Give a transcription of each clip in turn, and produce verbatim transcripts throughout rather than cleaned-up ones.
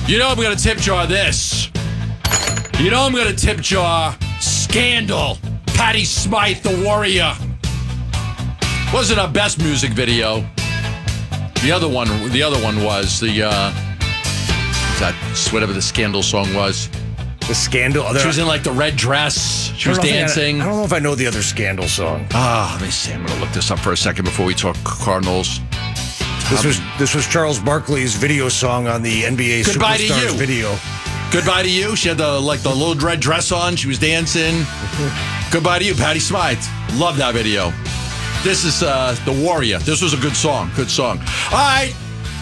You know I'm going to tip jar this. You know I'm going to tip jar Scandal. Patty Smythe, the Warrior. Wasn't our best music video. The other one, the other one was the, uh, that, whatever the Scandal song was. The Scandal? She was in like the red dress. She was dancing. I, I don't know if I know the other Scandal song. Ah, let me see. I'm going to look this up for a second before we talk Cardinals. This was this was Charles Barkley's video song on the N B A Goodbye to Superstars you. video. Goodbye to you. She had the like the little red dress on. She was dancing. Goodbye to you, Patty Smythe. Love that video. This is uh, the Warrior. This was a good song. Good song. All right.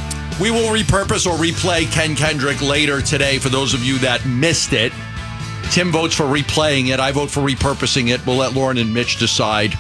We will repurpose or replay Ken Kendrick later today for those of you that missed it. Tim votes for replaying it. I vote for repurposing it. We'll let Lauren and Mitch decide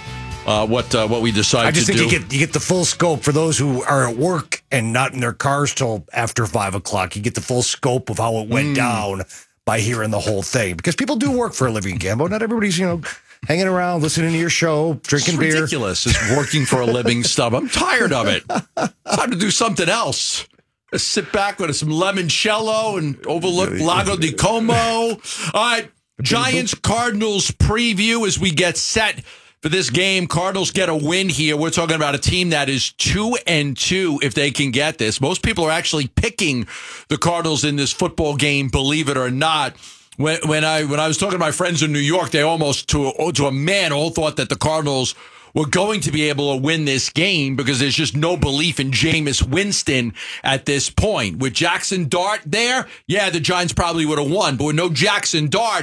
uh, what uh, what we decide I just to think do. you get you get the full scope for those who are at work and not in their cars till after five o'clock. You get the full scope of how it went Mm. down by hearing the whole thing, because people do work for a living, Gambo. Not everybody's you know hanging around, listening to your show, drinking it's beer. ridiculous. It's working for a living stuff. I'm tired of it. It's time to do something else. Just sit back with some limoncello and overlook Lago di Como. All right, Giants Cardinals preview as we get set for this game. Cardinals get a win here. We're talking about a team that is two and two if they can get this. Most people are actually picking the Cardinals in this football game, believe it or not. When, when I when I was talking to my friends in New York, they almost to a, to a man all thought that the Cardinals were going to be able to win this game because there's just no belief in Jameis Winston at this point. With Jackson Dart there, yeah, the Giants probably would have won. But with no Jackson Dart,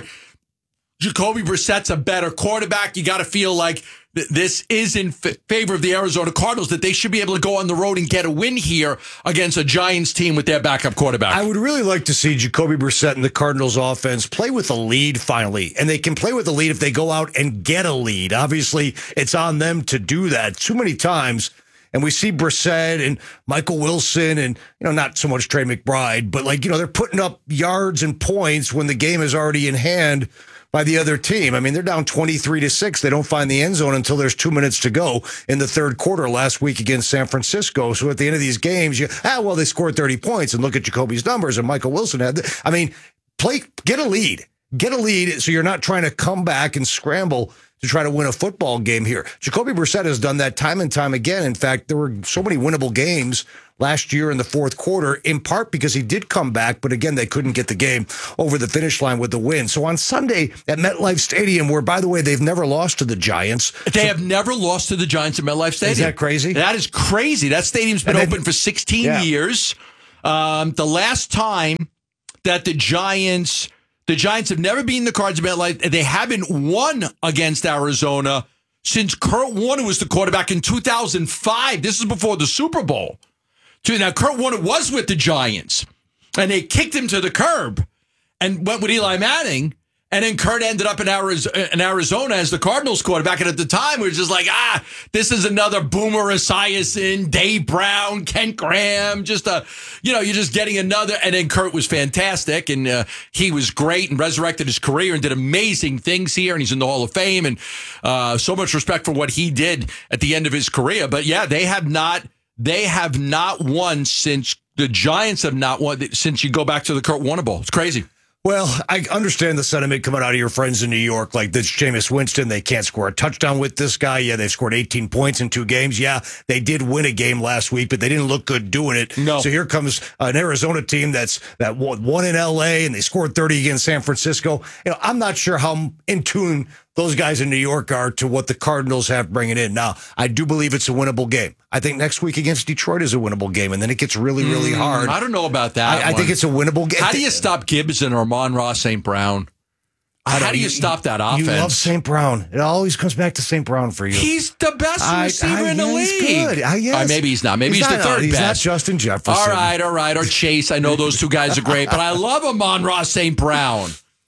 Jacoby Brissett's a better quarterback. You got to feel like th- this is in f- favor of the Arizona Cardinals, that they should be able to go on the road and get a win here against a Giants team with their backup quarterback. I would really like to see Jacoby Brissett and the Cardinals offense play with a lead finally. And they can play with a lead if they go out and get a lead. Obviously, it's on them to do that. Too many times, and we see Brissett and Michael Wilson and, you know, not so much Trey McBride, but like, you know, they're putting up yards and points when the game is already in hand by the other team. I mean, they're down twenty-three to six. They don't find the end zone until there's two minutes to go in the third quarter last week against San Francisco. So at the end of these games, you, ah, well, they scored thirty points, and look at Jacoby's numbers, and Michael Wilson had, the, I mean, play, get a lead. Get a lead so you're not trying to come back and scramble to try to win a football game here. Jacoby Brissett has done that time and time again. In fact, there were so many winnable games last year in the fourth quarter, in part because he did come back, but again, they couldn't get the game over the finish line with the win. So on Sunday at MetLife Stadium, where, by the way, they've never lost to the Giants. They so, have never lost to the Giants at MetLife Stadium. Is that crazy? That is crazy. That stadium's been then, open for sixteen yeah. years. Um, the last time that the Giants... The Giants have never beaten the Cards at MetLife. They haven't won against Arizona since Kurt Warner was the quarterback in two thousand five. This is before the Super Bowl. Now, Kurt Warner was with the Giants, and they kicked him to the curb and went with Eli Manning. And then Kurt ended up in Arizona, in Arizona as the Cardinals quarterback. And at the time, we were just like, ah, this is another Boomer Esiason, Dave Brown, Kent Graham. Just a, you know, you're just getting another. And then Kurt was fantastic, and uh, he was great and resurrected his career and did amazing things here. And he's in the Hall of Fame, and uh, so much respect for what he did at the end of his career. But yeah, they have not, they have not won since the Giants have not won since you go back to the Kurt Warner Bowl. It's crazy. Well, I understand the sentiment coming out of your friends in New York, like this Jameis Winston, they can't score a touchdown with this guy. Yeah, they've scored eighteen points in two games. Yeah, they did win a game last week, but they didn't look good doing it. No. So here comes an Arizona team that's that won in L A, and they scored thirty against San Francisco. You know, I'm not sure how in tune those guys in New York are to what the Cardinals have bringing in. Now, I do believe it's a winnable game. I think next week against Detroit is a winnable game, and then it gets really, really Mm, hard. I don't know about that. I, I think it's a winnable game. How do you stop Gibson or Amon-Ra Saint Brown? How do you, you stop that offense? You love Saint Brown. It always comes back to Saint Brown for you. He's the best I, receiver I, in the yeah, league. He's good. I, yes. uh, maybe he's not. Maybe he's, he's the not, third he's best. He's not Justin Jefferson. All right, all right. Or Chase. I know those two guys are great, but I love Amon-Ra Saint Brown.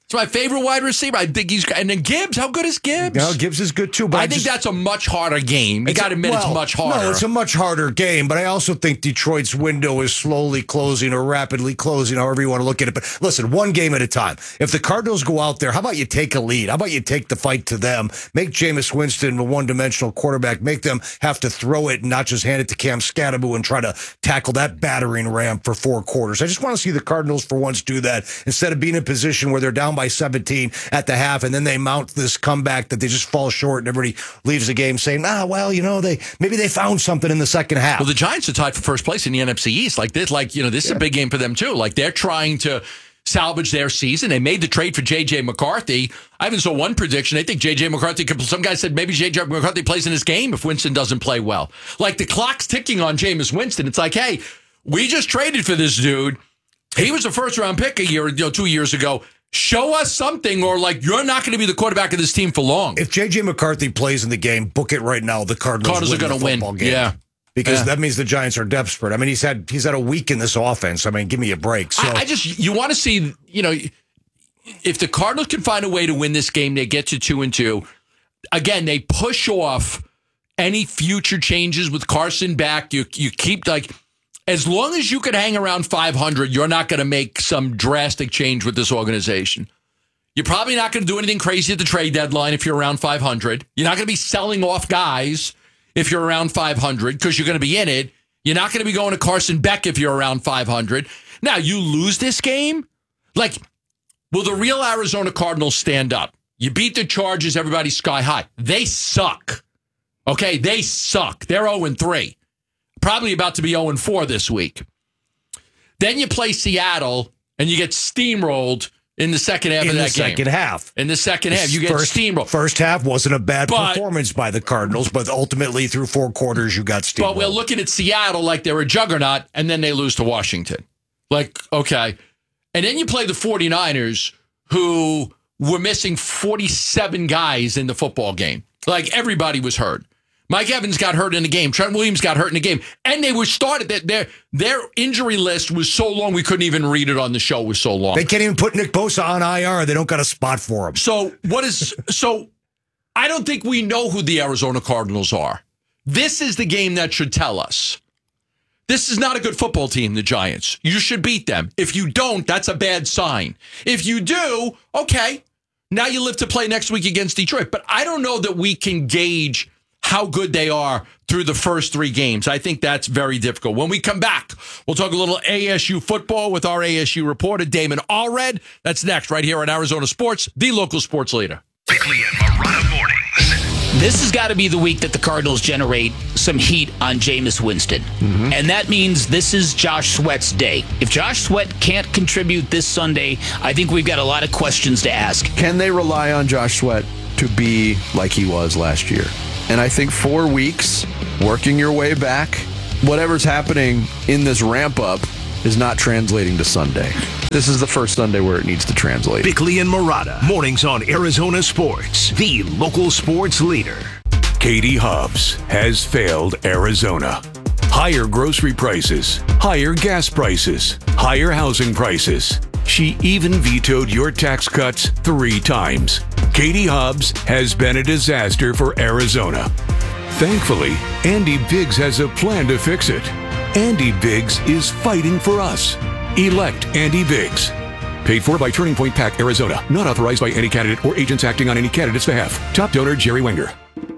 It's my favorite wide receiver. I think he's and then Gibbs. How good is Gibbs? No, Gibbs is good too. But I, I think just, that's a much harder game. You got to admit well, it's much harder. No, it's a much harder game. But I also think Detroit's window is slowly closing or rapidly closing, however you want to look at it. But listen, one game at a time. If the Cardinals go out there, how about you take a lead? How about you take the fight to them? Make Jameis Winston a one-dimensional quarterback. Make them have to throw it and not just hand it to Cam Scatterbo and try to tackle that battering ram for four quarters. I just want to see the Cardinals for once do that instead of being in a position where they're down by seventeen at the half, and then they mount this comeback that they just fall short, and everybody leaves the game saying, ah, well, you know, they maybe they found something in the second half. Well, the Giants are tied for first place in the N F C East. Like this, like, you know, this is yeah. a big game for them, too. Like, they're trying to salvage their season. They made the trade for J J. McCarthy. I even saw one prediction. They think J J. McCarthy could, some guy said maybe J J. McCarthy plays in this game if Winston doesn't play well. Like, the clock's ticking on Jameis Winston. It's like, hey, we just traded for this dude. He was a first-round pick a year, you know, two years ago. Show us something, or like you're not going to be the quarterback of this team for long. If J J. McCarthy plays in the game, book it right now. The Cardinals, Cardinals are going to win. Game. Yeah, because yeah. that means the Giants are desperate. I mean, he's had he's had a week in this offense. I mean, give me a break. So I, I just you want to see, you know, if the Cardinals can find a way to win this game, they get to two and two. Again, they push off any future changes with Carson back. You you keep like. As long as you can hang around five hundred, you're not going to make some drastic change with this organization. You're probably not going to do anything crazy at the trade deadline if you're around five hundred. You're not going to be selling off guys if you're around five hundred because you're going to be in it. You're not going to be going to Carson Beck if you're around five hundred. Now, you lose this game? Like, will the real Arizona Cardinals stand up? You beat the Chargers, everybody's sky high. They suck. Okay, they suck. They're oh and three. Probably about to be oh and four this week. Then you play Seattle, and you get steamrolled in the second half in of that game. In the second game. half. In the second half, you get first, steamrolled. First half wasn't a bad but, performance by the Cardinals, but ultimately through four quarters, you got steamrolled. But we're looking at Seattle like they're a juggernaut, and then they lose to Washington. Like, okay. And then you play the 49ers, who were missing forty-seven guys in the football game. Like, everybody was hurt. Mike Evans got hurt in the game. Trent Williams got hurt in the game. And they were started. Their, their injury list was so long we couldn't even read it on the show. It was so long. They can't even put Nick Bosa on I R. They don't got a spot for him. So what is so I don't think we know who the Arizona Cardinals are. This is the game that should tell us. This is not a good football team, the Giants. You should beat them. If you don't, that's a bad sign. If you do, okay. Now you live to play next week against Detroit. But I don't know that we can gauge how good they are through the first three games. I think that's very difficult. When we come back, we'll talk a little A S U football with our A S U reporter, Damon Allred. That's next right here on Arizona Sports, the local sports leader. Bickley and Marotta mornings. This has got to be the week that the Cardinals generate some heat on Jameis Winston. Mm-hmm. And that means this is Josh Sweat's day. If Josh Sweat can't contribute this Sunday, I think we've got a lot of questions to ask. Can they rely on Josh Sweat to be like he was last year? And I think four weeks, working your way back, whatever's happening in this ramp up is not translating to Sunday. This is the first Sunday where it needs to translate. Bickley and Marotta, mornings on Arizona Sports, the local sports leader. Katie Hubbs has failed Arizona. Higher grocery prices, higher gas prices, higher housing prices. She even vetoed your tax cuts three times. Katie Hubbs has been a disaster for Arizona. Thankfully, Andy Biggs has a plan to fix it. Andy Biggs is fighting for us. Elect Andy Biggs. Paid for by Turning Point PAC, Arizona. Not authorized by any candidate or agents acting on any candidate's behalf. Top donor, Jerry Wenger.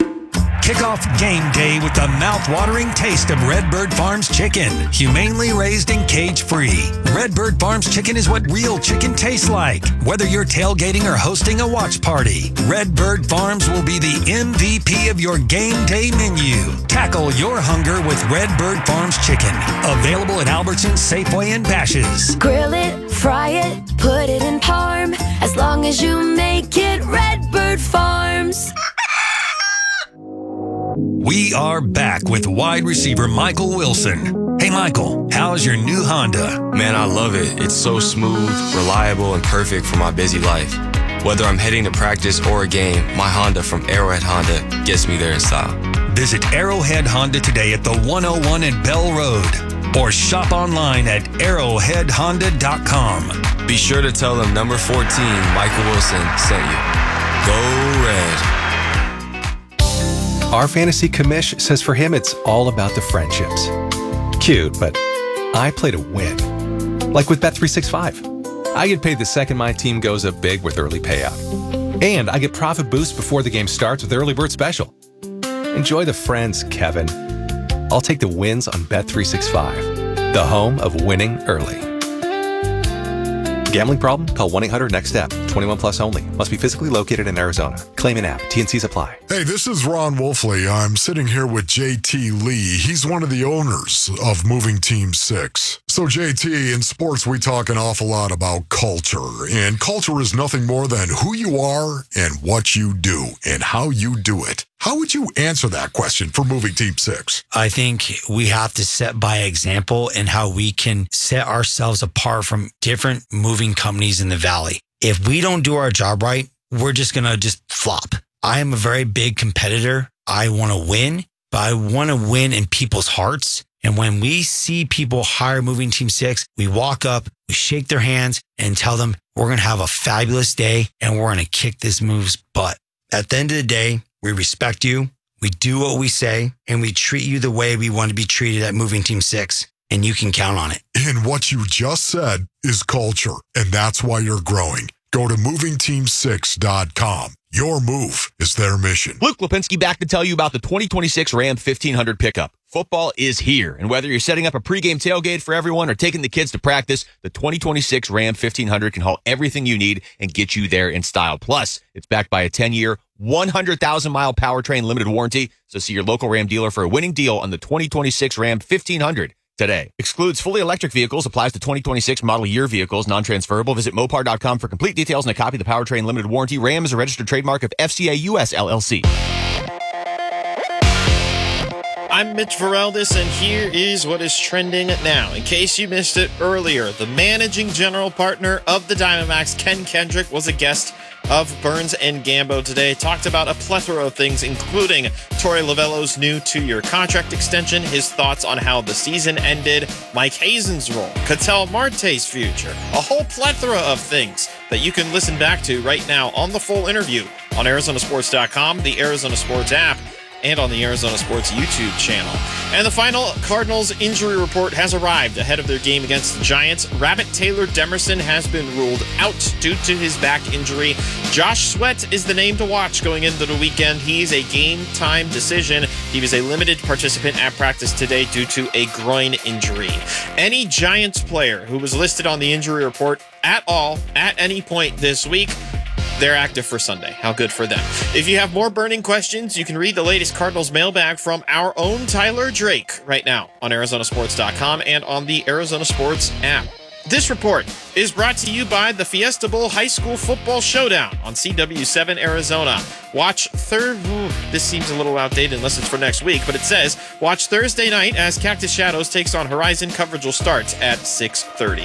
Kick off game day with the mouth-watering taste of Redbird Farms chicken. Humanely raised and cage-free. Redbird Farms chicken is what real chicken tastes like. Whether you're tailgating or hosting a watch party, Redbird Farms will be the M V P of your game day menu. Tackle your hunger with Redbird Farms chicken. Available at Albertsons, Safeway, and Bash's'. Grill it, fry it, put it in parm. As long as you make it Redbird Farms. We are back with wide receiver Michael Wilson. Hey, Michael, how's your new Honda? Man, I love it. It's so smooth, reliable, and perfect for my busy life. Whether I'm heading to practice or a game, my Honda from Arrowhead Honda gets me there in style. Visit Arrowhead Honda today at the one oh one at Bell Road. or shop online at arrowhead honda dot com. Be sure to tell them number fourteen, Michael Wilson, sent you. Go Red. Our fantasy commish says for him it's all about the friendships. Cute, but I play to win. Like with Bet three sixty-five. I get paid the second my team goes up big with early payout. And I get profit boost before the game starts with Early Bird Special. Enjoy the friends, Kevin. I'll take the wins on Bet three sixty-five, the home of winning early. Gambling problem? Call one eight hundred next step. twenty-one plus only. Must be physically located in Arizona. Claim in app. T N Cs apply. Hey, this is Ron Wolfley. I'm sitting here with J T Lee. He's one of the owners of Moving Team six. So, J T, in sports, we talk an awful lot about culture. And culture is nothing more than who you are and what you do and how you do it. How would you answer that question for Moving Team six? I think we have to set by example in how we can set ourselves apart from different moving companies in the Valley. If we don't do our job right, we're just going to just flop. I am a very big competitor. I want to win, but I want to win in people's hearts. And when we see people hire Moving Team six, we walk up, we shake their hands and tell them we're going to have a fabulous day and we're going to kick this move's butt. At the end of the day, we respect you, we do what we say, and we treat you the way we want to be treated at Moving Team six, and you can count on it. And what you just said is culture, and that's why you're growing. Go to moving team six dot com. Your move is their mission. Luke Lipinski back to tell you about the twenty twenty-six Ram fifteen hundred pickup. Football is here, and whether you're setting up a pregame tailgate for everyone or taking the kids to practice, the twenty twenty-six Ram fifteen hundred can haul everything you need and get you there in style. Plus, it's backed by a ten-year, one hundred thousand mile powertrain limited warranty, so see your local Ram dealer for a winning deal on the twenty twenty-six Ram fifteen hundred today. Excludes fully electric vehicles, applies to twenty twenty-six model year vehicles, non-transferable. Visit Mopar dot com for complete details and a copy of the powertrain limited warranty. Ram is a registered trademark of F C A U S L L C. I'm Mitch Vareldis, and here is what is trending now. In case you missed it earlier, the managing general partner of the Diamondbacks, Ken Kendrick, was a guest of Burns and Gambo today. Talked about a plethora of things, including Torey Lovullo's new two-year contract extension, his thoughts on how the season ended, Mike Hazen's role, Ketel Marte's future, a whole plethora of things that you can listen back to right now on the full interview on Arizona Sports dot com, the Arizona Sports app, and on the Arizona Sports YouTube channel. And the final Cardinals injury report has arrived ahead of their game against the Giants. Rabbit Taylor Demerson has been ruled out due to his back injury. Josh Sweat is the name to watch going into the weekend. He's a game-time decision. He was a limited participant at practice today due to a groin injury. Any Giants player who was listed on the injury report at all, at any point this week, they're active for Sunday. How good for them. If you have more burning questions, you can read the latest Cardinals mailbag from our own Tyler Drake right now on Arizona Sports dot com and on the Arizona Sports app. This report is brought to you by the Fiesta Bowl High School Football Showdown on C W seven Arizona. Watch third. This seems a little outdated unless it's for next week, but it says watch Thursday night as Cactus Shadows takes on Horizon. Coverage will start at six thirty.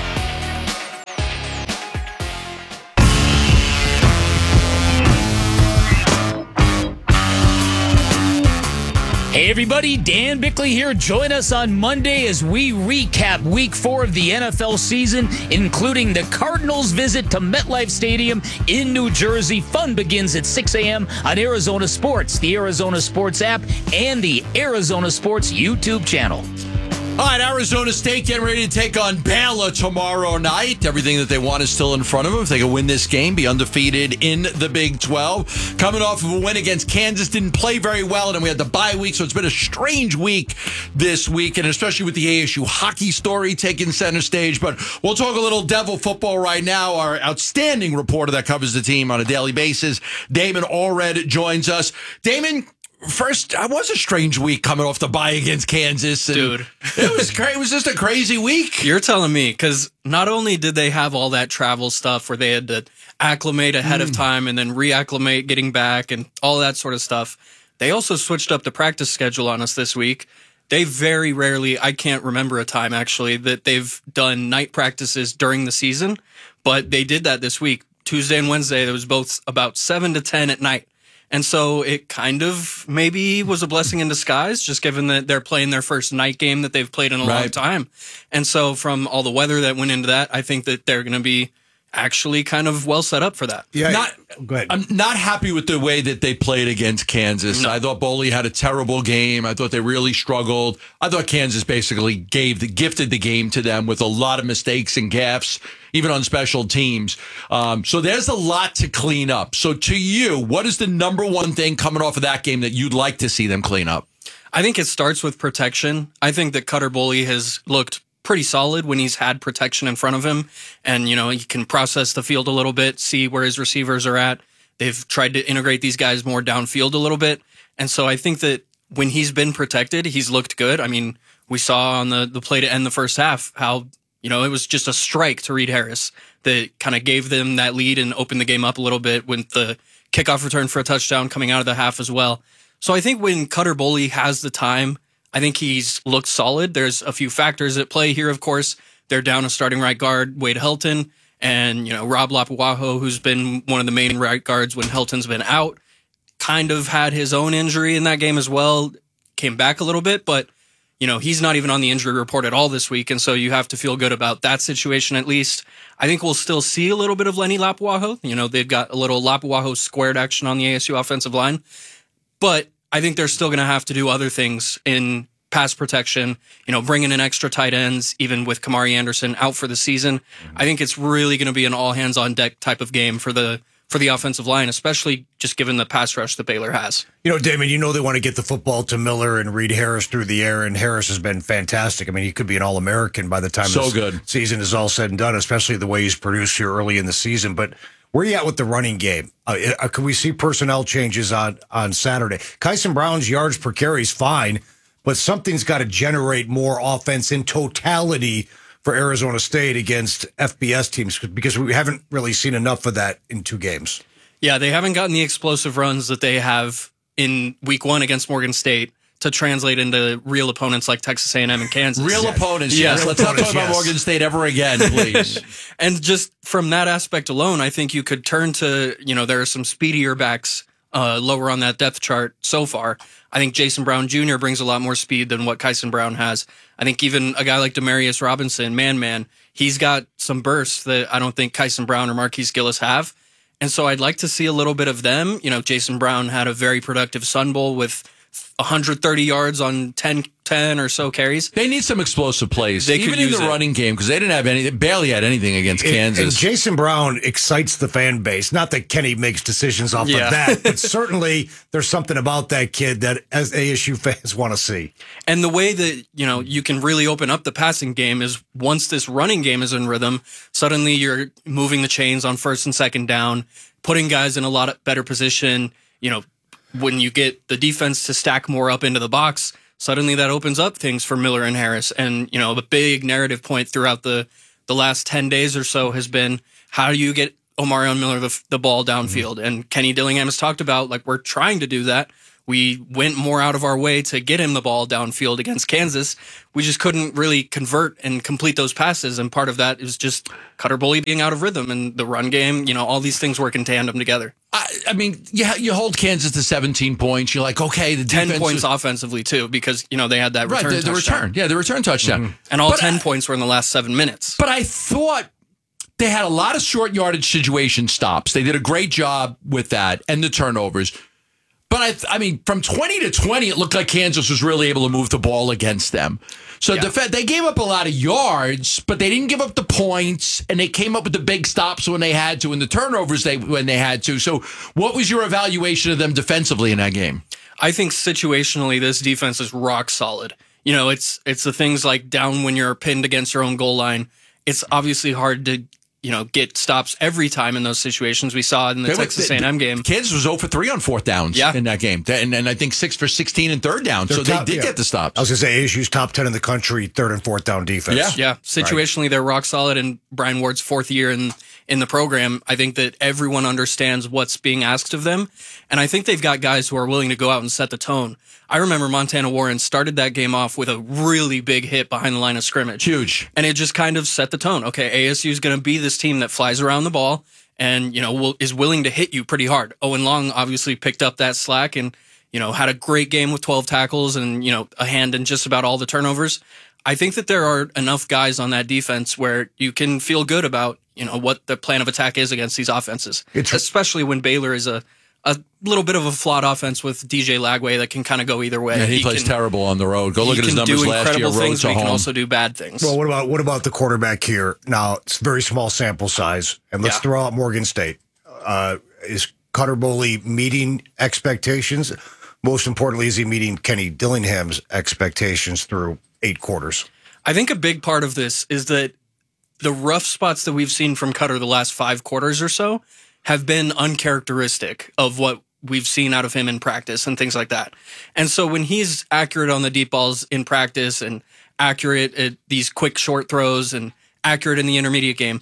Hey everybody, Dan Bickley here. Join us on Monday as we recap week four of the N F L season, including the Cardinals' visit to MetLife Stadium in New Jersey. Fun begins at six a.m. on Arizona Sports, the Arizona Sports app, and the Arizona Sports YouTube channel. All right, Arizona State getting ready to take on Baylor tomorrow night. Everything that they want is still in front of them. If they can win this game, be undefeated in the Big twelve. Coming off of a win against Kansas, didn't play very well, and then we had the bye week, so it's been a strange week this week, and especially with the A S U hockey story taking center stage. But we'll talk a little Devil football right now. Our outstanding reporter that covers the team on a daily basis, Damon Allred, joins us. Damon, first, it was a strange week coming off the bye against Kansas. Dude. It was crazy. It was just a crazy week. You're telling me, because not only did they have all that travel stuff where they had to acclimate ahead mm. of time and then reacclimate getting back and all that sort of stuff, they also switched up the practice schedule on us this week. They very rarely, I can't remember a time actually, that they've done night practices during the season, but they did that this week. Tuesday and Wednesday, it was both about seven to ten at night. And so it kind of maybe was a blessing in disguise, just given that they're playing their first night game that they've played in a long Right. time. And so from all the weather that went into that, I think that they're going to be actually kind of well set up for that. Yeah. Not, Go ahead. I'm not happy with the way that they played against Kansas. No. I thought Boley had a terrible game. I thought they really struggled. I thought Kansas basically gave the gifted the game to them with a lot of mistakes and gaffes, even on special teams. Um, so there's a lot to clean up. So to you, what is the number one thing coming off of that game that you'd like to see them clean up? I think it starts with protection. I think that Cutter Boley has looked pretty solid when he's had protection in front of him. And, you know, he can process the field a little bit, see where his receivers are at. They've tried to integrate these guys more downfield a little bit. And so I think that when he's been protected, he's looked good. I mean, we saw on the, the play to end the first half how, you know, it was just a strike to Reed Harris that kind of gave them that lead and opened the game up a little bit with the kickoff return for a touchdown coming out of the half as well. So I think when Cutter Boley has the time, I think he's looked solid. There's a few factors at play here, of course. They're down a starting right guard, Wade Helton, and, you know, Rob Lapuaho, who's been one of the main right guards when Helton's been out, kind of had his own injury in that game as well, came back a little bit, but, you know, he's not even on the injury report at all this week, and so you have to feel good about that situation at least. I think we'll still see a little bit of Lenny Lapuaho. You know, they've got a little Lapuaho squared action on the A S U offensive line, but I think they're still going to have to do other things in pass protection, you know, bringing in extra tight ends, even with Kamari Anderson out for the season. I think it's really going to be an all hands on deck type of game for the for the offensive line, especially just given the pass rush that Baylor has. You know, Damon, you know they want to get the football to Miller and Reed Harris through the air, and Harris has been fantastic. I mean, he could be an All-American by the time So this good. season is all said and done, especially the way he's produced here early in the season. But where are you at with the running game? Uh, uh, can we see personnel changes on, on Saturday? Kyson Brown's yards per carry is fine, but something's got to generate more offense in totality for Arizona State against F B S teams, because we haven't really seen enough of that in two games. Yeah, they haven't gotten the explosive runs that they have in week one against Morgan State to translate into real opponents like Texas A and M and Kansas. Real Yes. opponents, Yeah. yes. Real Let's not talk opponents, about yes. Morgan State ever again, please. And just from that aspect alone, I think you could turn to, you know, there are some speedier backs uh, lower on that depth chart so far. I think Jason Brown Junior brings a lot more speed than what Kyson Brown has. I think even a guy like Demarius Robinson, man-man, he's got some bursts that I don't think Kyson Brown or Marquise Gillis have. And so I'd like to see a little bit of them. You know, Jason Brown had a very productive Sun Bowl with one hundred thirty yards on ten, ten or so carries. They need some explosive plays, They even could in use the it. running game, because they didn't have any, they barely had anything against And- Kansas. And Jason Brown excites the fan base. Not that Kenny makes decisions off Yeah. of that, but certainly there's something about that kid that as A S U fans want to see. And the way that, you know, you can really open up the passing game is once this running game is in rhythm, suddenly you're moving the chains on first and second down, putting guys in a lot better position. You know, when you get the defense to stack more up into the box, suddenly that opens up things for Miller and Harris. And, you know, the big narrative point throughout the, the last ten days or so has been, how do you get Omarion Miller the, the ball downfield? Mm-hmm. And Kenny Dillingham has talked about, like, we're trying to do that. We went more out of our way to get him the ball downfield against Kansas. We just couldn't really convert and complete those passes. And part of that is just Cutter Boley being out of rhythm and the run game. You know, all these things work in tandem together. I, I mean, you, you hold Kansas to seventeen points. You're like, okay, the ten defense points is- offensively, too, because, you know, they had that Right, return the, the touchdown. return. Yeah, the return touchdown. Mm-hmm. And all But ten I- points were in the last seven minutes. But I thought they had a lot of short yardage situation stops. They did a great job with that and the turnovers. But I, I mean, from twenty to twenty, it looked like Kansas was really able to move the ball against them. So Yeah. def- they gave up a lot of yards, but they didn't give up the points, and they came up with the big stops when they had to, and the turnovers they when they had to. So, what was your evaluation of them defensively in that game? I think situationally, this defense is rock solid. You know, it's it's the things like down when you're pinned against your own goal line. It's obviously hard to, you know, get stops every time in those situations. We saw it in the They were- Texas A and M game. Kansas was zero for three on fourth downs Yeah. in that game, and, and I think six for sixteen in third down. They're So top- they did yeah. get the stops. I was going to say A S U's top ten in the country, third and fourth down defense. Yeah. Yeah, situationally they're rock solid, and Brian Ward's fourth year in in the program. I think that everyone understands what's being asked of them, and I think they've got guys who are willing to go out and set the tone. I remember Montana Warren started that game off with a really big hit behind the line of scrimmage. Huge. And it just kind of set the tone. Okay, A S U is going to be this team that flies around the ball and, you know, will, is willing to hit you pretty hard. Owen Long obviously picked up that slack and, you know, had a great game with twelve tackles and, you know, a hand in just about all the turnovers. I think that there are enough guys on that defense where you can feel good about, you know, what the plan of attack is against these offenses, it's, especially when Baylor is a, a little bit of a flawed offense with D J Lagway that can kind of go either way. Yeah, he, he plays can, terrible on the road. Go look at his numbers last year. Road things, to but he home. can also do bad things. Well, what about what about the quarterback here? Now, it's a very small sample size, and let's yeah. throw out Morgan State. Uh, is Cutter Boley meeting expectations? Most importantly, is he meeting Kenny Dillingham's expectations through eight quarters? I think a big part of this is that the rough spots that we've seen from Cutter the last five quarters or so have been uncharacteristic of what we've seen out of him in practice and things like that. And so when he's accurate on the deep balls in practice and accurate at these quick short throws and accurate in the intermediate game,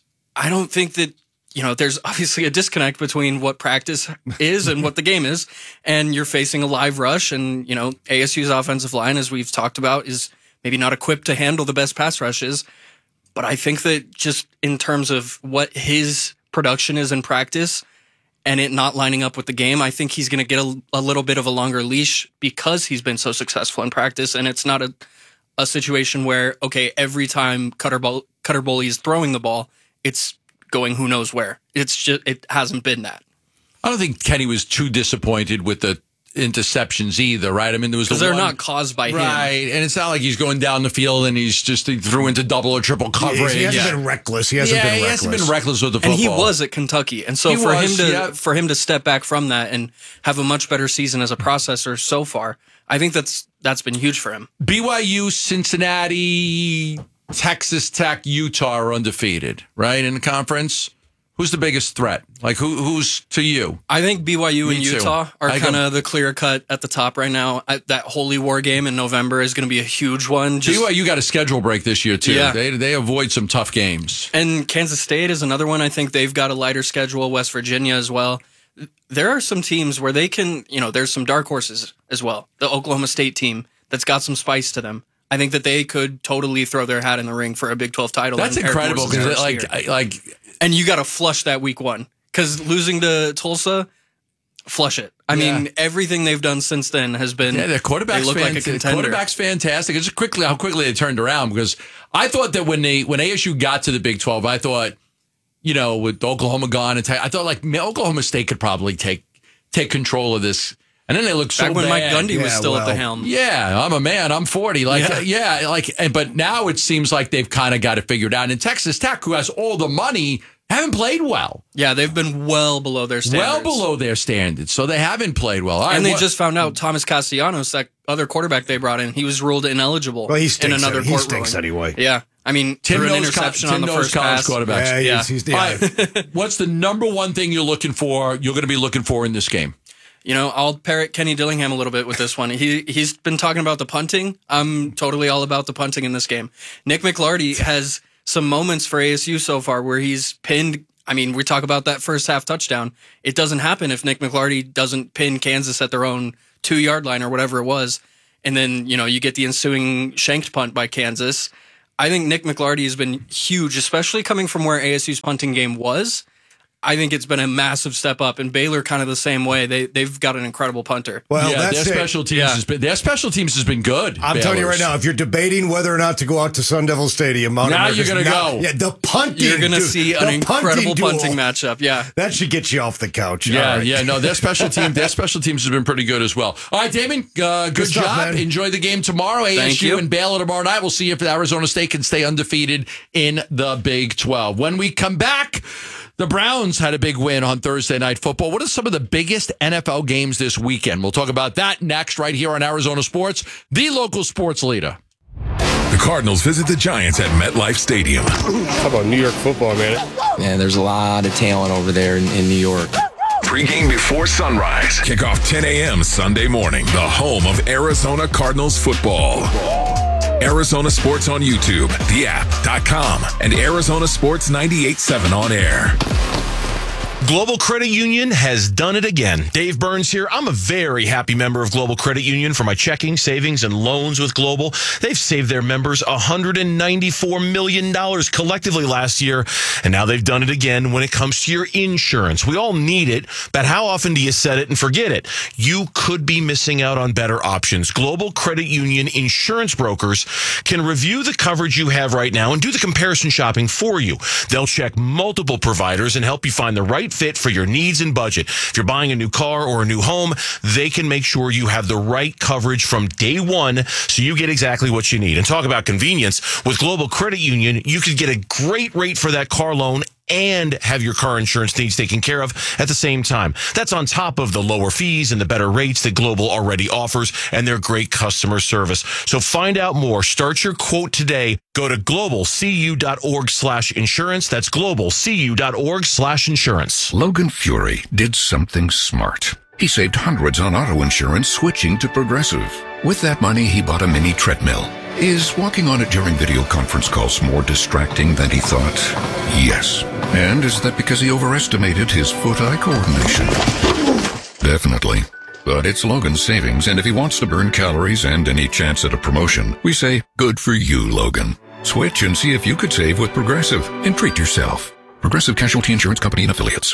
I don't think that, you know, there's obviously a disconnect between what practice is and what the game is. And you're facing a live rush and, you know, A S U's offensive line, as we've talked about, is maybe not equipped to handle the best pass rushes. But I think that just in terms of what his production is in practice and it not lining up with the game, I think he's going to get a, a little bit of a longer leash because he's been so successful in practice. And it's not a, a situation where, okay, every time Cutter, Bo- Cutter Boley is throwing the ball, it's going who knows where. It's just, it hasn't been that. I don't think Kenny was too disappointed with the interceptions either, right? I mean, there was the they're one, not caused by him, right? And it's not like he's going down the field and he's just he threw into double or triple coverage. He hasn't yeah. been reckless. He hasn't yeah, been he reckless. hasn't been reckless with the football. And he was at Kentucky, and so he for was, him to yeah. for him to step back from that and have a much better season as a processor so far, I think that's that's been huge for him. B Y U, Cincinnati, Texas Tech, Utah are undefeated, right, in the conference. Who's the biggest threat? Like, who? Who's to you? I think B Y U Me and too. Utah are I kind go- of the clear cut at the top right now. I, that Holy War game in November is going to be a huge one. Just, B Y U got a schedule break this year, too. Yeah. They, they avoid some tough games. And Kansas State is another one. I think they've got a lighter schedule. West Virginia as well. There are some teams where they can, you know, there's some dark horses as well. The Oklahoma State team that's got some spice to them. I think that they could totally throw their hat in the ring for a Big twelve title. That's incredible because, like, I, like, and you got to flush that week one because losing to Tulsa, flush it. I Yeah. mean, everything they've done since then has been. Yeah, their quarterback's, they look fan- like a contender. quarterback's fantastic. It's just quickly how quickly they turned around because I thought that when they when A S U got to the Big twelve, I thought, you know, with Oklahoma gone, and I thought like man, Oklahoma State could probably take take control of this. And then they look so Back when bad. Mike Gundy yeah, was still well, at the helm. Yeah, I'm a man. I'm forty. Like, Yeah. yeah, yeah like, and, but now it seems like they've kind of got it figured out. And Texas Tech, who has all the money, haven't played well. Yeah, they've been well below their standards. Well below their standards. So they haven't played well. All right, and they what- just found out Thomas Castellanos, that other quarterback they brought in, he was ruled ineligible Well, he in stinks another any- he court stinks ruling. anyway. Yeah. I mean, Tim threw an knows interception co- on the Tim knows first college pass. quarterbacks. Yeah, Yeah. he's, he's, All yeah. right. What's the number one thing you're looking for? You're going to be looking for in this game? You know, I'll parrot Kenny Dillingham a little bit with this one. He he's been talking about the punting. I'm totally all about the punting in this game. Nick McLarty has some moments for A S U so far where he's pinned. I mean, we talk about that first half touchdown. It doesn't happen if Nick McLarty doesn't pin Kansas at their own two yard line or whatever it was. And then, you know, you get the ensuing shanked punt by Kansas. I think Nick McLarty has been huge, especially coming from where A S U's punting game was. I think it's been a massive step up, and Baylor kind of the same way. They they've got an incredible punter. Well, yeah, that's their it. special teams Yeah. has been their special teams has been good. I'm telling you right now, if you're debating whether or not to go out to Sun Devil Stadium, Mount Now America's you're gonna not- go. Yeah, the punting. You're going to dude, see the an incredible duel. punting matchup. Yeah. That should get you off the couch. Yeah, All right. yeah, no, their special team, their special teams has been pretty good as well. All right, Damon, uh, good, Good stuff, job. man. Enjoy the game tomorrow. A S U Thank you. and Baylor tomorrow night. We'll see if Arizona State can stay undefeated in the Big twelve. When we come back, the Browns had a big win on Thursday Night Football. What are some of the biggest N F L games this weekend? We'll talk about that next right here on Arizona Sports, the local sports leader. The Cardinals visit the Giants at MetLife Stadium. How about New York football, man? Man, there's a lot of talent over there in, in New York. Pre-game before sunrise. Kickoff ten a.m. Sunday morning. The home of Arizona Cardinals football. Arizona Sports on YouTube, the app dot com, and Arizona Sports ninety-eight point seven on air. Global Credit Union has done it again. Dave Burns here. I'm a very happy member of Global Credit Union for my checking, savings, and loans with Global. They've saved their members one hundred ninety-four million dollars collectively last year, and now they've done it again when it comes to your insurance. We all need it, but how often do you set it and forget it? You could be missing out on better options. Global Credit Union insurance brokers can review the coverage you have right now and do the comparison shopping for you. They'll check multiple providers and help you find the right fit for your needs and budget. If you're buying a new car or a new home, they can make sure you have the right coverage from day one so you get exactly what you need. And talk about convenience. With Global Credit Union, you could get a great rate for that car loan and have your car insurance needs taken care of at the same time. That's on top of the lower fees and the better rates that Global already offers and their great customer service. So find out more. Start your quote today. Go to globalcu.org slash insurance. That's globalcu.org slash insurance. Logan Fury did something smart. He saved hundreds on auto insurance switching to Progressive. With that money, he bought a mini treadmill. Is walking on it during video conference calls more distracting than he thought? Yes. And is that because he overestimated his foot-eye coordination? Definitely. But it's Logan's savings, and if he wants to burn calories and any chance at a promotion, we say, good for you, Logan. Switch and see if you could save with Progressive and treat yourself. Progressive Casualty Insurance Company and Affiliates.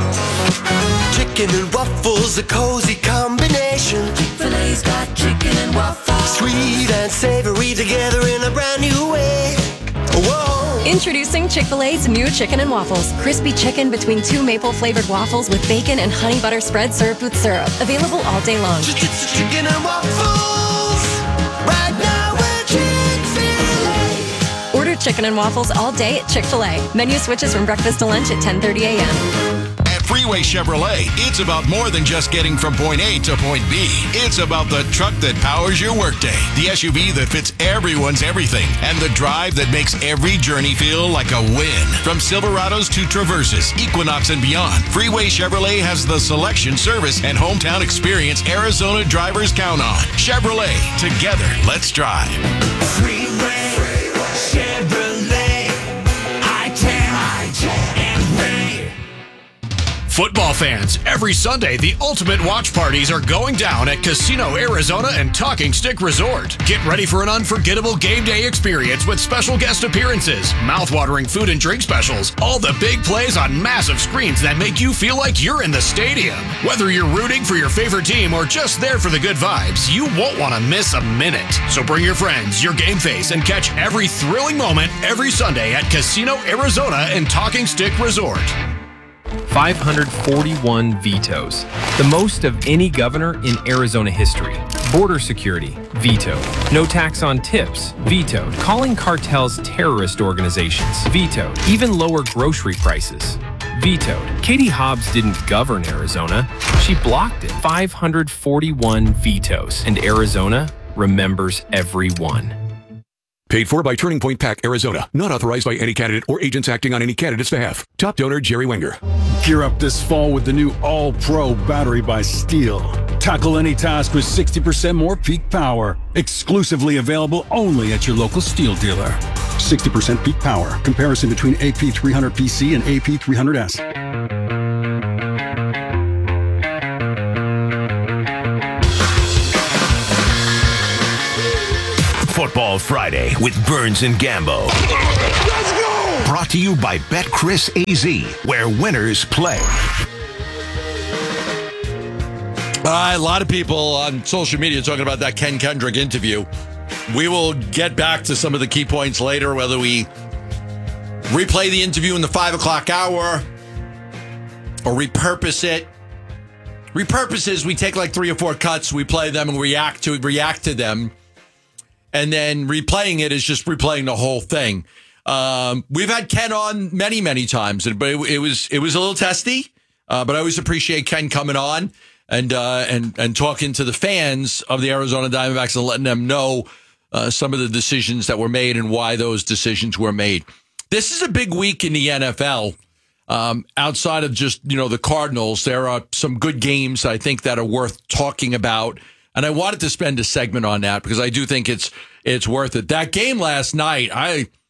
Chicken and waffles, a cozy combination. Chick-fil-A's got chicken and waffles. Sweet and savory together in a brand new way. Whoa! Introducing Chick-fil-A's new chicken and waffles. Crispy chicken between two maple-flavored waffles with bacon and honey butter spread served with syrup. Available all day long. Chicken and waffles. Right now we're Chick-fil-A. Order chicken and waffles all day at Chick-fil-A. Menu switches from breakfast to lunch at ten thirty a.m. Freeway Chevrolet, it's about more than just getting from point A to point B. It's about the truck that powers your workday, the S U V that fits everyone's everything, and the drive that makes every journey feel like a win. From Silverados to Traverses, Equinox, and beyond, Freeway Chevrolet has the selection, service, and hometown experience Arizona drivers count on. Chevrolet, together, let's drive. Freeway Chevrolet. I ten, I ten, and Ray. Football fans, every Sunday, the ultimate watch parties are going down at Casino Arizona and Talking Stick Resort. Get ready for an unforgettable game day experience with special guest appearances, mouthwatering food and drink specials, all the big plays on massive screens that make you feel like you're in the stadium. Whether you're rooting for your favorite team or just there for the good vibes, you won't want to miss a minute. So bring your friends, your game face, and catch every thrilling moment every Sunday at Casino Arizona and Talking Stick Resort. five hundred forty-one vetoes, the most of any governor in Arizona history. Border security, vetoed. No tax on tips, vetoed. Calling cartels terrorist organizations, vetoed. Even lower grocery prices, vetoed. Katie Hobbs didn't govern Arizona, she blocked it. five hundred forty-one vetoes, and Arizona remembers every one. Paid for by Turning Point Pack, Arizona. Not authorized by any candidate or agents acting on any candidate's behalf. Top donor, Jerry Wenger. Gear up this fall with the new All-Pro battery by Steel. Tackle any task with sixty percent more peak power. Exclusively available only at your local Steel dealer. sixty percent peak power. Comparison between A P three hundred P C and A P three hundred S. Football Friday with Burns and Gambo. Let's go! Brought to you by BetCris A Z, where winners play. Uh, a lot of people on social media talking about that Ken Kendrick interview. We will get back to some of the key points later, whether we replay the interview in the five o'clock hour or repurpose it. Repurpose is we take like three or four cuts, we play them and react to react to them. And then replaying it is just replaying the whole thing. Um, we've had Ken on many, many times, but it, it was it was a little testy. Uh, but I always appreciate Ken coming on and uh, and and talking to the fans of the Arizona Diamondbacks and letting them know uh, some of the decisions that were made and why those decisions were made. This is a big week in the N F L. Um, outside of just you know the Cardinals, there are some good games I think that are worth talking about. And I wanted to spend a segment on that because I do think it's it's worth it. That game last night, I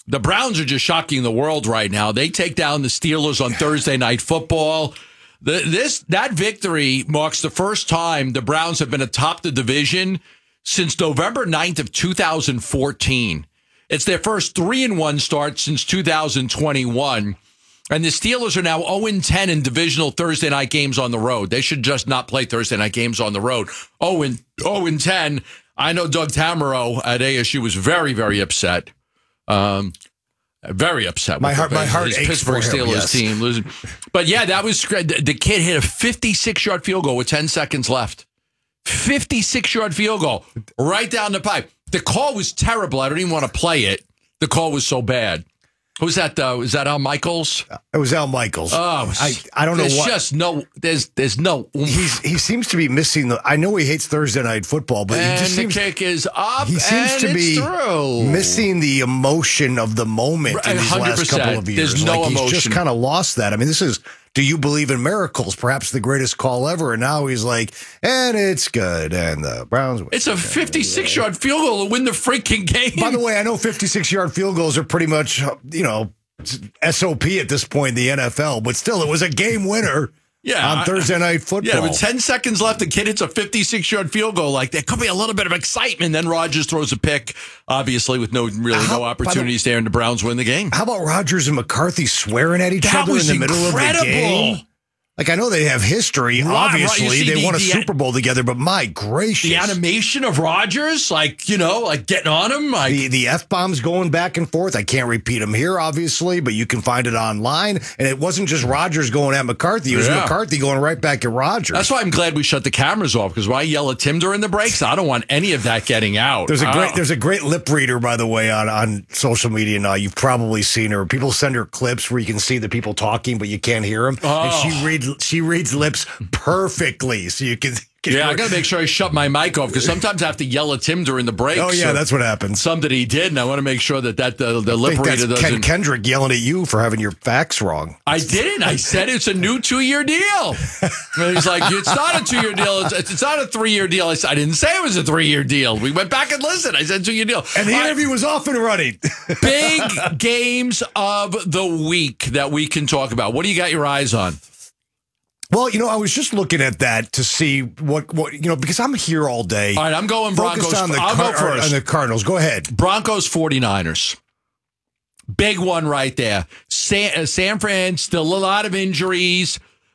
the Browns are just shocking the world right now. They take down the Steelers on Thursday Night Football. The, this that victory marks the first time the Browns have been atop the division since November ninth of two thousand fourteen. It's their first three and one start since two thousand twenty-one. And the Steelers are now oh and ten in divisional Thursday night games on the road. They should just not play Thursday night games on the road. oh and ten. I know Doug Tamaro at A S U was very, very upset. Um, very upset. My with heart, the, my heart his aches Pittsburgh for him, Steelers yes. team losing. But yeah, that was the kid hit a fifty-six-yard field goal with ten seconds left. fifty-six-yard field goal right down the pipe. The call was terrible. I don't even want to play it. The call was so bad. Who's that? Uh, is that Al Michaels? It was Al Michaels. Oh, I, I don't know there's what. just no. There's there's no. He's he seems to be missing the. I know he hates Thursday night football, but and he just the seems kick is up. he seems and to it's be through. missing the emotion of the moment in these one hundred last percent. couple of years. There's no like emotion. He's just kind of lost that. I mean, this is. Do you believe in miracles? Perhaps the greatest call ever. And now he's like, and it's good. And the Browns. It's a fifty-six-yard field goal to win the freaking game. By the way, I know fifty-six-yard field goals are pretty much, you know, S O P at this point in the N F L, but still, it was a game winner yeah, on Thursday Night Football. Yeah, with ten seconds left, the kid hits a fifty-six-yard field goal. Like, there could be a little bit of excitement. Then Rodgers throws a pick, obviously, with no really How- no opportunities there, and the Browns win the game. How about Rodgers and McCarthy swearing at each That other in was the middle incredible. of the game? Like, I know they have history. Right, right. Obviously, You see they the- won a the- Super Bowl together, but my gracious. The animation of Rodgers, like, you know, like getting on him. Like, the, the F-bombs going back and forth. I can't repeat them here, obviously, but you can find it online. And it wasn't just Rodgers going at McCarthy. It was Yeah. McCarthy going right back at Rodgers. that's why I'm glad we shut the cameras off, because why yell at Tim during the breaks? I don't want any of that getting out. There's a Oh. great there's a great lip reader, by the way, on, on social media now. You've probably seen her. People send her clips where you can see the people talking, but you can't hear them. Oh. And she reads she reads lips perfectly, so you can. can Yeah, I got to make sure I shut my mic off, because sometimes I have to yell at Tim during the breaks. Oh yeah, So that's what happens. something he did, and I want to make sure that that the, the I lip think reader that's doesn't. Ken Kendrick yelling at you for having your facts wrong. I didn't. I said it's a new two-year deal. And he's like, it's not a two-year deal. It's, it's not a three-year deal. I, said, I didn't say it was a three-year deal. We went back and listened. I said two-year deal. And the All right, interview was off and running. big games of the week that we can talk about. What do you got your eyes on? Well, you know, I was just looking at that to see what, what you know, because I'm here all day. All right, I'm going Broncos. Focused on the, I'll go Car- first. on the Cardinals. Go ahead. Broncos forty-niners. Big one right there. San, uh, San Fran, still a lot of injuries.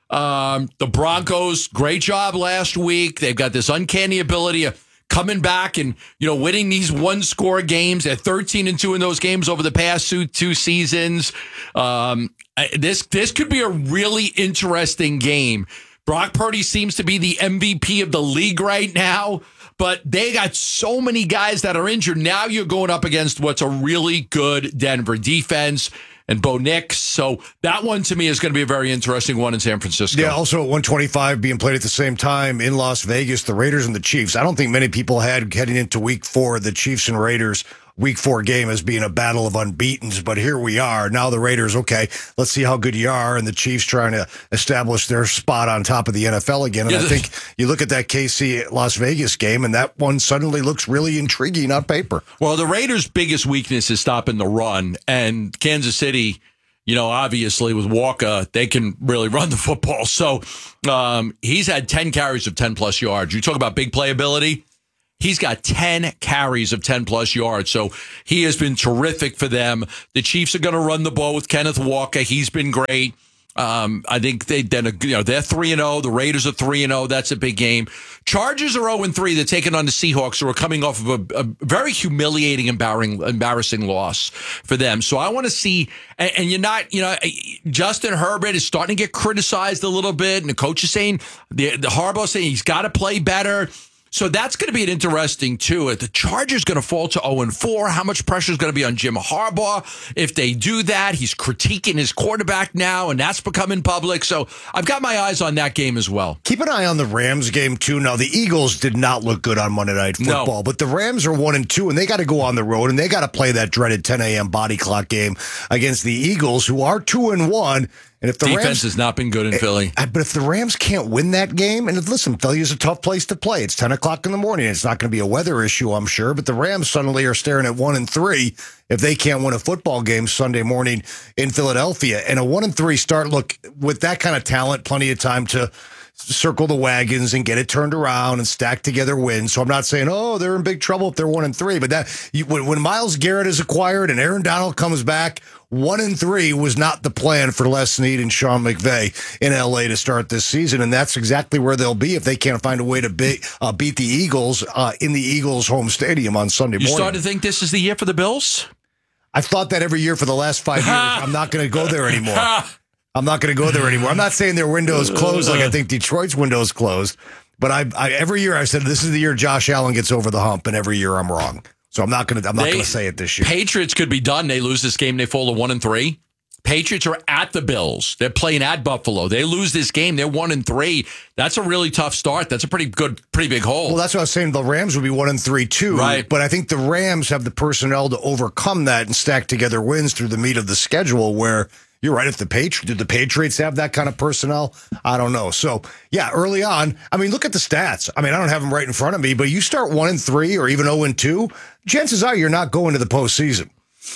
Um, the Broncos, great job last week. They've got this uncanny ability of coming back and, you know, winning these one-score games. They're thirteen and two in those games over the past two, two seasons. Um, I- this this could be a really interesting game. Brock Purdy seems to be the M V P of the league right now, but they got so many guys that are injured. Now you're going up against what's a really good Denver defense and Bo Nix. So that one to me is going to be a very interesting one in San Francisco. Yeah, also at one twenty-five being played at the same time in Las Vegas, the Raiders and the Chiefs. I don't think many people had heading into week four, the Chiefs and Raiders week four game as being a battle of unbeatens, but here we are. Now the Raiders, okay, let's see how good you are, and the Chiefs trying to establish their spot on top of the N F L again. And Yeah, I think you look at that K C Las Vegas game, and that one suddenly looks really intriguing on paper. Well, the Raiders' biggest weakness is stopping the run, and Kansas City, you know, obviously with Walker, they can really run the football. So um, he's had ten carries of ten plus yards. You talk about big playability. He's got ten carries of ten plus yards. So he has been terrific for them. The Chiefs are going to run the ball with Kenneth Walker. He's been great. Um, I think they then you know they're three and zero. The Raiders are three and zero. That's a big game. Chargers are zero and three. They're taking on the Seahawks, who are coming off of a, a very humiliating, embarrassing, embarrassing loss for them. So I want to see. And, and you're not, you know, Justin Herbert is starting to get criticized a little bit, and the coach is saying the the Harbaugh saying he's got to play better. So that's going to be an interesting, too. If the Chargers going to fall to oh and four, how much pressure is going to be on Jim Harbaugh? If they do that, he's critiquing his quarterback now, and that's becoming public. So I've got my eyes on that game as well. Keep an eye on the Rams game, too. Now, the Eagles did not look good on Monday Night Football, No. but the Rams are one and two, and they got to go on the road, and they got to play that dreaded ten a.m. body clock game against the Eagles, who are two and one. And if the defense Rams, has not been good in Philly. But if the Rams can't win that game, and listen, Philly is a tough place to play. It's ten o'clock in the morning. It's not going to be a weather issue, I'm sure. But the Rams suddenly are staring at one and three if they can't win a football game Sunday morning in Philadelphia. And a one and three start, look, with that kind of talent, plenty of time to circle the wagons and get it turned around and stack together wins. So I'm not saying, oh, they're in big trouble if they're one and three. But that you, when, when Myles Garrett is acquired and Aaron Donald comes back, one and three was not the plan for Les Snead and Sean McVay in L A to start this season, and that's exactly where they'll be if they can't find a way to be, uh, beat the Eagles uh, in the Eagles' home stadium on Sunday You morning. starting to think this is the year for the Bills? I've thought that every year for the last five years. I'm not going to go there anymore. I'm not going to go there anymore. I'm not saying their window is closed like I think Detroit's window is closed, but I, I every year I've said this is the year Josh Allen gets over the hump, and every year I'm wrong. So I'm not going to I'm not They- going to say it this year. Patriots could be done. They lose this game. They fall to one and three. Patriots are at the Bills. They're playing at Buffalo. They lose this game. They're one and three. That's a really tough start. That's a pretty good, pretty big hole. Well, that's what I was saying. The Rams would be one and three too, Right. But I think the Rams have the personnel to overcome that and stack together wins through the meat of the schedule. Where you're right, if the Patri- did the Patriots have that kind of personnel? I don't know. So yeah, early on, I mean, look at the stats. I mean, I don't have them right in front of me, but you start one and three or even zero and two, chances are you're not going to the postseason.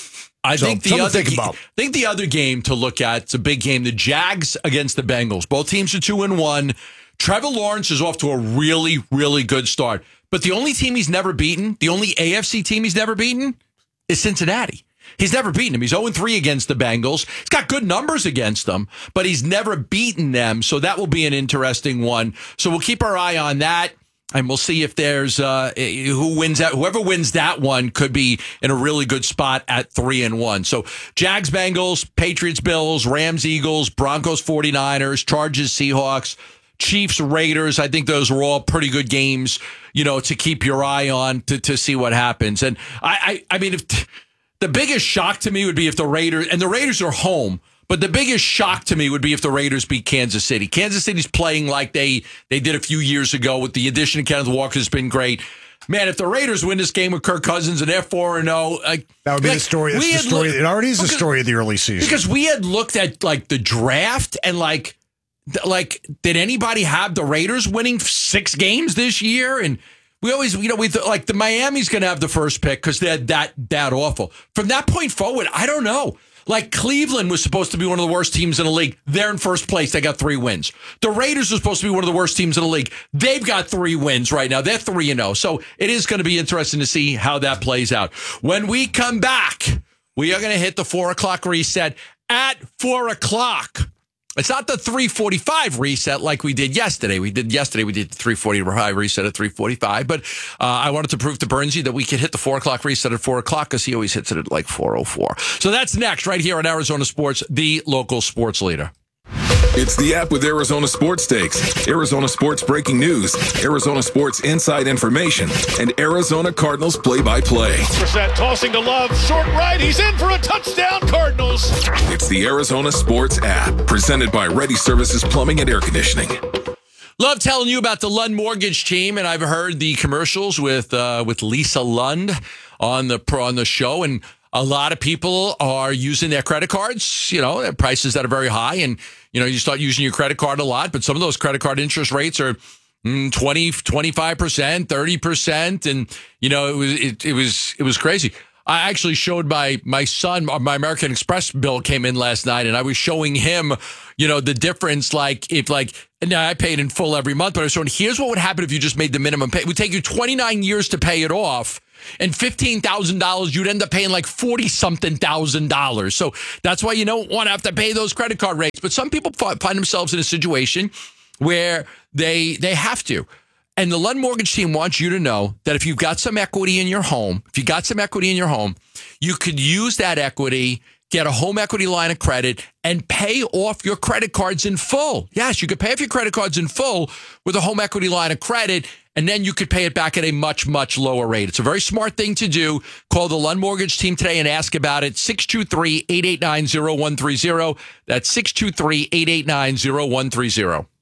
I So, think the something to other think about. I think the other game to look at, it's a big game. The Jags against the Bengals. Both teams are two and one. Trevor Lawrence is off to a really, really good start. But the only team he's never beaten, the only A F C team he's never beaten, is Cincinnati. He's never beaten them. He's zero and three against the Bengals. He's got good numbers against them, but he's never beaten them. So that will be an interesting one. So we'll keep our eye on that. And we'll see if there's uh, who wins that. Whoever wins that one could be in a really good spot at three and one. So Jags, Bengals, Patriots, Bills, Rams, Eagles, Broncos, 49ers, Chargers, Seahawks, Chiefs, Raiders. I think those were all pretty good games, you know, to keep your eye on to, to see what happens. And I, I, I mean, if the biggest shock to me would be if the Raiders, and the Raiders are home, but the biggest shock to me would be if the Raiders beat Kansas City. Kansas City's playing like they they did a few years ago with the addition of Kenneth Walker has been great. Man, if the Raiders win this game with Kirk Cousins and they're four and oh, like, That would be like, the story. That's we the had story. look- it already is the because- story of the early season. Because we had looked at like the draft and like, th- like did anybody have the Raiders winning six games this year? And we always, you know, we th- like the Miami's going to have the first pick because they're that that awful. From that point forward, I don't know. Like Cleveland was supposed to be one of the worst teams in the league. They're in first place. They got three wins. The Raiders are supposed to be one of the worst teams in the league. They've got three wins right now. They're three and oh. So it is going to be interesting to see how that plays out. When we come back, we are going to hit the four o'clock reset at four o'clock. It's not the three forty-five reset like we did yesterday. We did yesterday. We did the three forty-five reset at three forty-five. But uh, I wanted to prove to Bernsey that we could hit the four o'clock reset at four o'clock because he always hits it at like four oh four. So that's next right here on Arizona Sports, the local sports leader. It's the app with Arizona Sports Takes, Arizona Sports breaking news, Arizona Sports inside information, and Arizona Cardinals play-by-play. Brissett tossing to Love, short right, he's in for a touchdown, Cardinals. It's the Arizona Sports app, presented by Ready Services Plumbing and Air Conditioning. Love telling you about the Lund Mortgage Team, and I've heard the commercials with uh, with Lisa Lund on the on the show, and a lot of people are using their credit cards, you know, at prices that are very high, and you know, you start using your credit card a lot, but some of those credit card interest rates are mm, twenty, twenty-five percent, thirty percent, and you know, it was it, it was it was crazy. I actually showed my my son, my American Express bill came in last night, and I was showing him, you know, the difference. Like if like, now I paid in full every month, but I was showing, here's what would happen if you just made the minimum pay. It would take you twenty-nine years to pay it off, and fifteen thousand dollars, you'd end up paying like forty something thousand dollars. So that's why you don't want to have to pay those credit card rates. But some people find themselves in a situation where they they have to. And the Lund Mortgage Team wants you to know that if you've got some equity in your home, if you got some equity in your home, you could use that equity, get a home equity line of credit, and pay off your credit cards in full. Yes, you could pay off your credit cards in full with a home equity line of credit, and then you could pay it back at a much, much lower rate. It's a very smart thing to do. Call the Lund Mortgage Team today and ask about it. six two three, eight eight nine, zero one three zero. That's six two three, eight eight nine, zero one three zero.